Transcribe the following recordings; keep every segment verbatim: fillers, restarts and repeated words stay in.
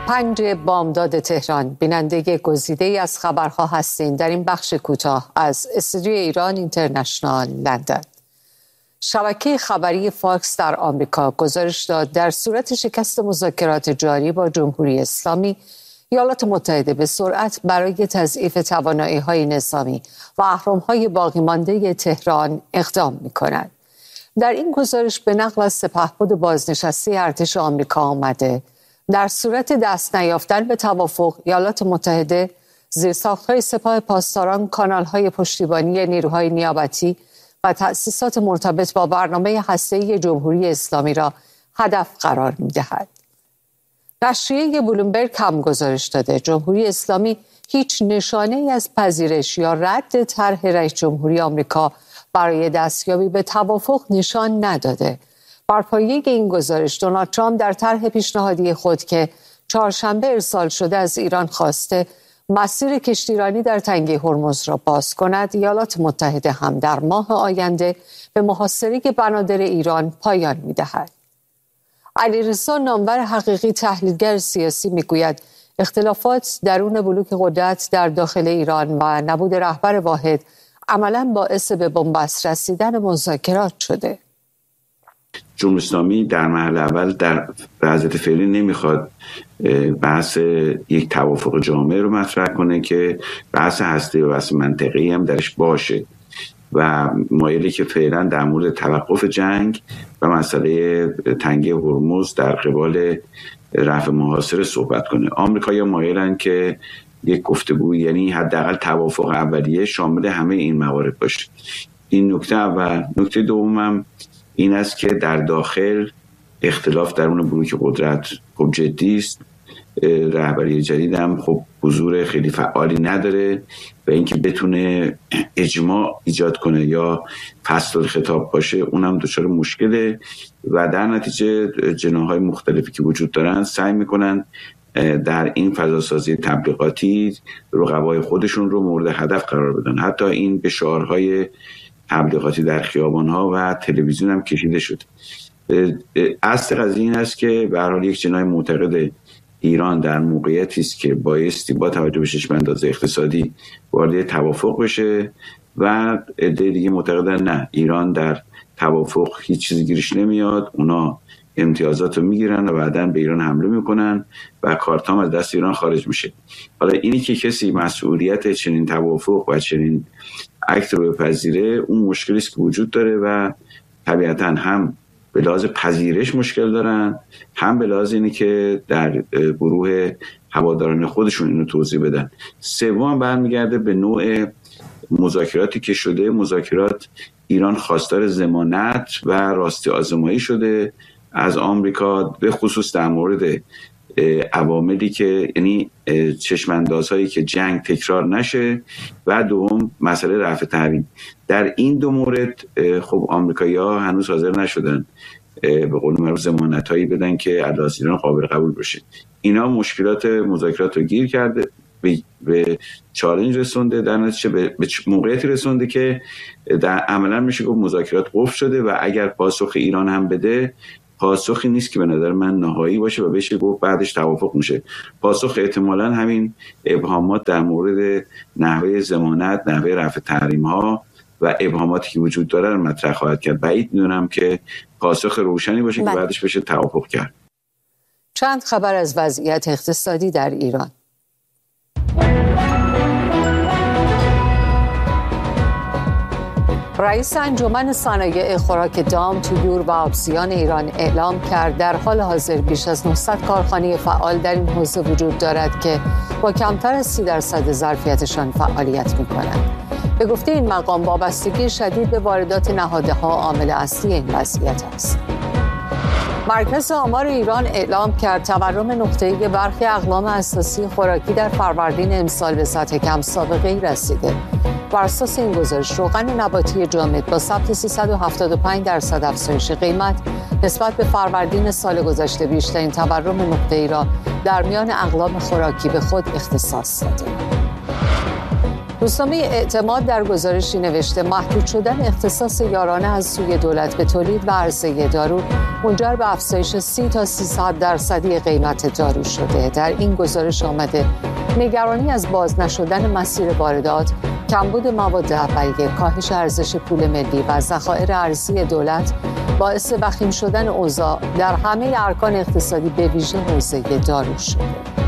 پنج بامداد تهران، بیننده گزیده‌ای از خبرها هستین در این بخش کوتاه از استودیوی ایران اینترنشنال لندن. شبکه خبری فاکس در آمریکا گزارش داد در صورت شکست مذاکرات جاری با جمهوری اسلامی، ایالات متحده به سرعت برای تضعیف توانایی‌های نظامی و اهرم‌های باقی مانده تهران اقدام می‌کند. در این گزارش به نقل از سپهبد بازنشسته ارتش آمریکا آمده در صورت دست نیافتن به توافق، ایالات متحده زیرساخت‌های سپاه پاسداران، کانال‌های پشتیبانی نیروهای نیابتی و تأسیسات مرتبط با برنامه هسته‌ای جمهوری اسلامی را هدف قرار می‌دهد. نشریه بلومبرگ هم گزارش داده جمهوری اسلامی هیچ نشانه‌ای از پذیرش یا رد طرح رئیس جمهوری آمریکا برای دستیابی به توافق نشان نداده. بر پایه این گزارش دونالد ترامپ در طرح پیشنهادی خود که چهارشنبه ارسال شده از ایران خواسته مسیر کشتیرانی در تنگه هرمز را باز کند. ایالات متحده هم در ماه آینده به محاصره بنادر ایران پایان می‌دهد. علیرضا نامور حقیقی، تحلیلگر سیاسی، میگوید اختلافات درون بلوک قدرت در داخل ایران و نبود رهبر واحد عملاً باعث به بنبست رسیدن مذاکرات شده. جمهوری اسلامی در مرحله اول در وضعیت فعلی نمیخواد بحث یک توافق جامع رو مطرح کنه که بحث هسته و بحث منطقی هم درش باشه و مایلی که فعلا در مورد توقف جنگ و مسئله تنگه هرمز در قبال رفع محاصره صحبت کنه. آمریکایی‌ها مایلن که یک گفتگو، یعنی حداقل توافق اولیه، شامل همه این موارد باشه. این نکته اول. نکته دومم این است که در داخل اختلاف درون بلوک قدرت خب جدی است. رهبری جدید هم خب حضور خیلی فعالی نداره و اینکه بتونه اجماع ایجاد کنه یا فصل خطاب باشه اونم دچار مشکله و در نتیجه جناح‌های مختلفی که وجود دارن سعی میکنن در این فضاسازی تبلیغاتی رقبای خودشون رو مورد هدف قرار بدن. حتی این به شعارهای تبلیغاتی در خیابان‌ها و تلویزیون هم کشیده شد. اصل قضیه این است که به هر حال یک جناح معتقد ایران در موقعیتی است که بایستی با توجه به چشم‌انداز اقتصادی وارد توافق بشه و عده دیگه معتقدن نه، ایران در توافق هیچ چیزی گیرش نمیاد، اونا امتیازات رو میگیرن و بعداً به ایران حمله میکنن و کارتام از دست ایران خارج میشه. حالا اینی که کسی مسئولیت چنین توافق و چنین اکت رو بپذیره، اون مشکلی است که وجود داره و طبیعتاً هم به لحاظ پذیرش مشکل دارن، هم به لحاظ اینی که در گروه هواداران خودشون اینو توضیح بدن. سوم برمیگرده به نوع مذاکراتی که شده. مذاکرات ایران خواستار ضمانت و راستی آزمایی شده از آمریکا، به خصوص در مورد عواملی که یعنی چشم‌اندازهایی که جنگ تکرار نشه و دوم مسئله رفع تحریم. در این دو مورد خب آمریکایی‌ها هنوز حاضر نشدن به قول معروف ضمانتایی بدن که علیه ایران قابل قبول بشه. اینا مشکلات مذاکرات رو گیر کرده، به, به چالش رسونده، در نتیجه به, به موقعیتی رسونده که در عملا میشه گفت مذاکرات قفل شده و اگر پاسخ ایران هم بده، پاسخی نیست که به نظر من نهایی باشه و بشه گفت بعدش توافق میشه. پاسخ احتمالاً همین ابهامات در مورد نحوه ضمانت، نحوه رفع تحریم ها و ابهاماتی که وجود داره رو مطرح خواهد کرد. بعید میدونم که پاسخ روشنی باشه که بعدش بشه توافق کرد. چند خبر از وضعیت اقتصادی در ایران. رئیس انجمن صنایع خوراک دام، طیور و آبزیان ایران اعلام کرد در حال حاضر بیش از نهصد کارخانه فعال در این حوزه وجود دارد که با کمتر از سی درصد ظرفیتشان فعالیت می‌کنند. به گفته این مقام وابستگی شدید به واردات نهادها عامل اصلی این وضعیت است. مرکز آمار ایران اعلام کرد تورم نقطه‌ای برخی اقلام اساسی خوراکی در فروردین امسال به سطح کم سابقه‌ای رسیده. بر اساس این گزارش روغن نباتی جامد با ثبت سیصد و هفتاد و پنج درصد افزایش قیمت نسبت به فروردین سال گذشته بیشترین تورم نقطه‌ای را در میان اقلام خوراکی به خود اختصاص داده. روزنامه اعتماد در گزارشی نوشته محدود شدن اختصاص یارانه از سوی دولت به تولید و عرضه دارو منجر به افزایش سی تا سیصد درصدی قیمت دارو شده. در این گزارش آمده نگرانی از باز نشدن مسیر واردات، کمبود مواد اولیه، کاهش ارزش پول ملی و ذخایر ارزی دولت باعث وخیم شدن اوضاع در همه ارکان اقتصادی به ویژه حوزه دارو شده.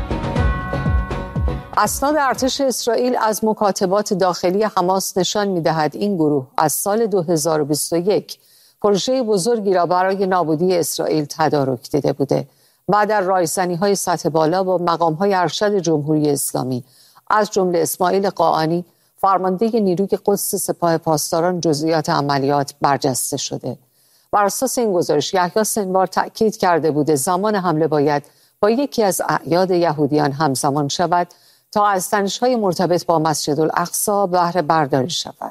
اسناد ارتش اسرائیل از مکاتبات داخلی حماس نشان می‌دهد این گروه از سال دو هزار و بیست و یک پروژه بزرگی را برای نابودی اسرائیل تدارک دیده بوده و در رایزنی‌های سطح بالا با مقام‌های ارشد جمهوری اسلامی از جمله اسماعیل قاآنی فرمانده نیروی قدس سپاه پاسداران جزئیات عملیات برجسته شده. بر اساس این گزارش یحیی سنوار تأکید کرده بوده زمان حمله باید با یکی از اعیاد یهودیان همزمان شود تا از تنش‌های مرتبط با مسجد الاقصی بهره برداری شود.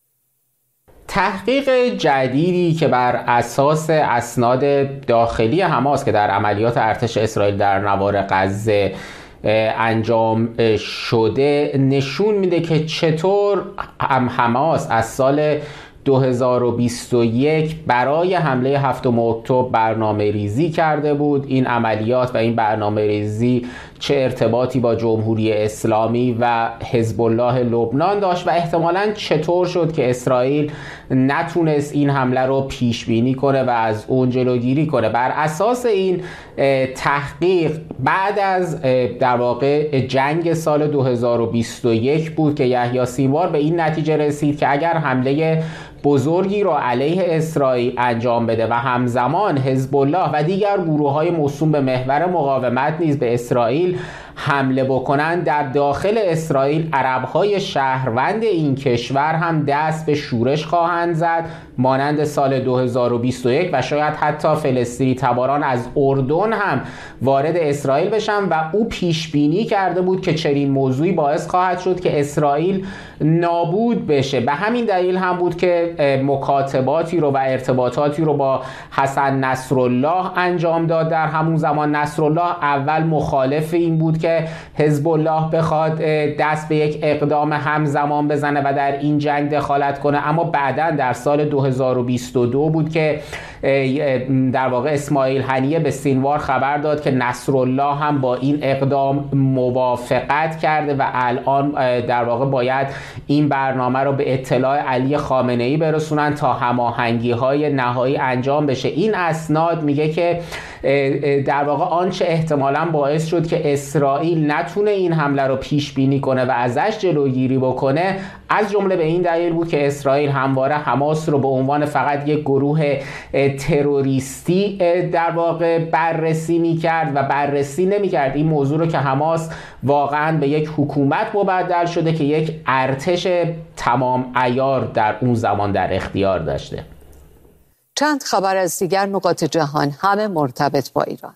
تحقیق جدیدی که بر اساس اسناد داخلی حماس که در عملیات ارتش اسرائیل در نوار غزه انجام شده نشون میده که چطور هم حماس از سال دو هزار و بیست و یک برای حمله هفتم اکتبر برنامه ریزی کرده بود. این عملیات و این برنامه ریزی چه ارتباطی با جمهوری اسلامی و حزب الله لبنان داشت و احتمالاً چطور شد که اسرائیل نتونست این حمله رو پیش بینی کنه و از اون جلوگیری کنه. بر اساس این تحقیق بعد از در واقع جنگ سال دو هزار و بیست و یک بود که یحیی سنوار به این نتیجه رسید که اگر حمله بزرگی را علیه اسرائیل انجام بده و همزمان حزب الله و دیگر گروه‌های موسوم به محور مقاومت نیز به اسرائیل حمله بکنند، در داخل اسرائیل عرب‌های شهروند این کشور هم دست به شورش خواهند زد مانند سال دو هزار و بیست و یک و شاید حتی فلسطینی تباران از اردن هم وارد اسرائیل بشن و او پیش بینی کرده بود که چنین موضوعی باعث خواهد شد که اسرائیل نابود بشه. به همین دلیل هم بود که مکاتباتی رو و ارتباطاتی رو با حسن نصرالله انجام داد. در همون زمان نصرالله اول مخالف این بود که حزب الله بخواد دست به یک اقدام همزمان بزنه و در این جنگ دخالت کنه، اما بعداً در سال دو هزار و بیست و دو بود که در واقع اسماعیل هنیه به سنوار خبر داد که نصرالله هم با این اقدام موافقت کرده و الان در واقع باید این برنامه رو به اطلاع علی خامنه‌ای برسونن تا هماهنگی‌های نهایی انجام بشه. این اسناد میگه که در واقع آنچه احتمالاً باعث شد که اسرائیل نتونه این حمله رو پیش بینی کنه و ازش جلوگیری بکنه از جمله به این دلیل بود که اسرائیل همواره حماس رو به عنوان فقط یک گروه تروریستی در واقع بررسی می‌کرد و بررسی نمی‌کرد این موضوع رو که حماس واقعاً به یک حکومت مبدل شده که یک ارتش تمام عیار در اون زمان در اختیار داشته. چند خبر از دیگر نقاط جهان همه مرتبط با ایران.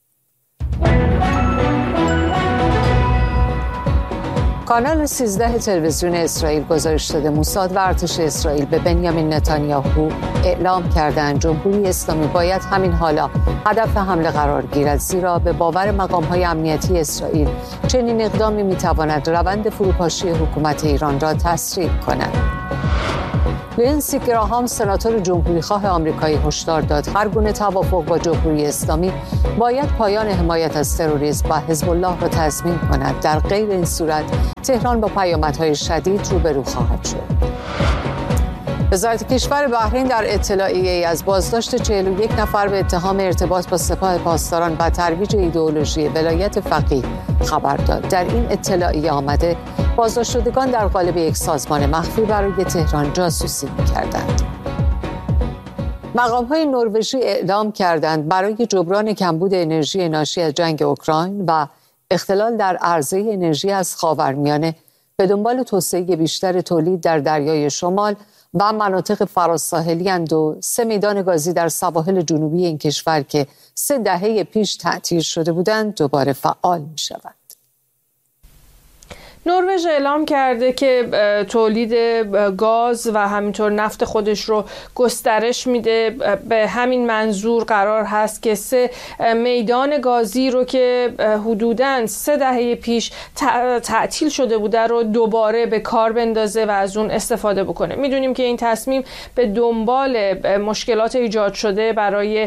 کانال سیزده تلویزیون اسرائیل گزارش داده موساد و ارتش اسرائیل به بنیامین نتانیاهو اعلام کردند جمهوری اسلامی باید همین حالا هدف حمله قرار گیرد، زیرا به باور مقام‌های امنیتی اسرائیل چنین اقدامی می‌تواند روند فروپاشی حکومت ایران را تسریع کند. لینسی گراهام سناتور جمهوریخواه آمریکایی هشدار داد هر گونه توافق با جمهوری اسلامی باید پایان حمایت از تروریسم و حزب الله را تضمین کند، در غیر این صورت تهران با پیامدهای شدید روبرو خواهد شد. وزارت کشور بحرین در اطلاعیه‌ای از بازداشت چهل و یک نفر به اتهام ارتباط با سپاه پاسداران و ترویج ایدئولوژی ولایت فقیه خبر داد. در این اطلاعیه آمده بازداشت شدگان در قالب یک سازمان مخفی برای تهران جاسوسی می‌کردند. مقام‌های نروژی اعلام کردند برای جبران کمبود انرژی ناشی از جنگ اوکراین و اختلال در عرضه انرژی از خاورمیانه به دنبال توسعه بیشتر تولید در دریای شمال و مناطق فراساحلی اند و سه میدان گازی در سواحل جنوبی این کشور که سه دهه پیش تعطیل شده بودند دوباره فعال می شوند. نروژ اعلام کرده که تولید گاز و همینطور نفت خودش رو گسترش میده. به همین منظور قرار هست که سه میدان گازی رو که حدوداً سه دهه پیش تعطیل شده بوده رو دوباره به کار بندازه و از اون استفاده بکنه. میدونیم که این تصمیم به دنبال مشکلات ایجاد شده برای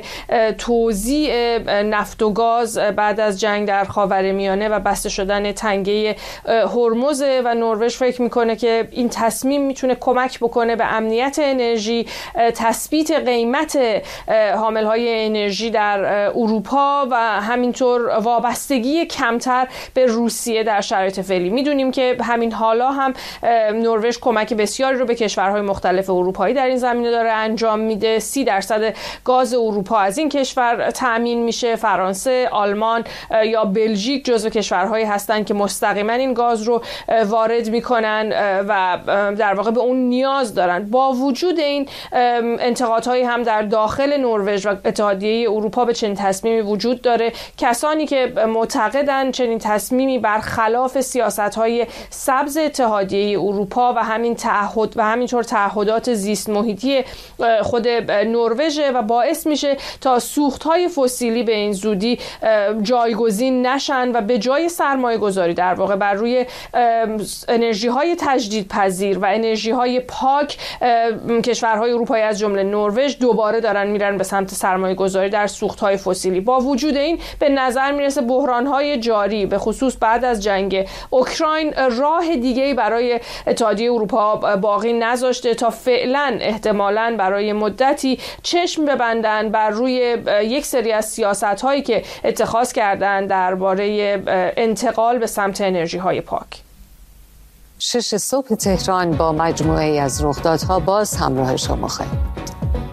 توزیع نفت و گاز بعد از جنگ در خاورمیانه و بسته شدن تنگه هرمز و نروژ فکر میکنه که این تصمیم میتونه کمک بکنه به امنیت انرژی، تثبیت قیمت حاملهای انرژی در اروپا و همینطور وابستگی کمتر به روسیه در شرایط فعلی. میدونیم که همین حالا هم نروژ کمک بسیاری رو به کشورهای مختلف اروپایی در این زمینه داره انجام میده. سی درصد گاز اروپا از این کشور تأمین میشه. فرانسه، آلمان یا بلژیک جزو کشورهایی هستند که مستقیما این گاز رو وارد میکنن و در واقع به اون نیاز دارن. با وجود این انتقادهایی هم در داخل نروژ و اتحادیه اروپا به چنین تصمیمی وجود داره. کسانی که معتقدن چنین تصمیمی برخلاف سیاست‌های سبز اتحادیه اروپا و همین تعهد و همینطور تعهدات زیست محیطی خود نروژ و باعث میشه تا سوخت‌های فسیلی به این زودی جایگزین نشن و به جای سرمایه گذاری در واقع بر روی انرژی های تجدیدپذیر و انرژی های پاک کشورهای اروپایی از جمله نروژ دوباره دارن میرن به سمت سرمایه گذاری در سوخت های فسیلی. با وجود این به نظر میرسه بحران های جاری به خصوص بعد از جنگ اوکراین راه دیگه‌ای برای اتحادیه اروپا باقی نذاشته تا فعلا احتمالاً برای مدتی چشم ببندن بر روی یک سری از سیاست هایی که اتخاذ کردن درباره انتقال به سمت انرژی های پاک. شش صبح تهران با مجموعه از رخدادها باز همراه شما خواهیم.